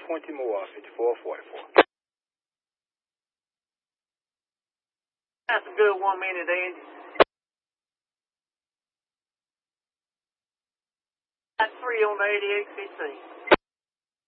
20 more, 5444. That's a good 1 minute, Andy. That's 3 on the 88 PC.